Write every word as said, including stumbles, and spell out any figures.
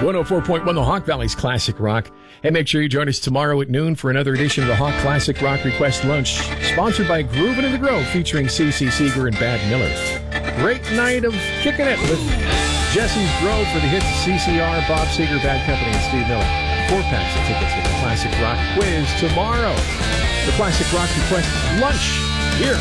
one oh four point one The Hawk Valley's Classic Rock. And make sure you join us tomorrow at noon for another edition of the Hawk Classic Rock Request Lunch, sponsored by Groovin' in the Grove, featuring C C Seeger and Bad Miller. Great night of kicking it with Jesse's Grove for the hits C C R, Bob Seger, Bad Company, and Steve Miller. Four packs of tickets at the Classic Rock Quiz tomorrow. The Classic Rock Request Lunch.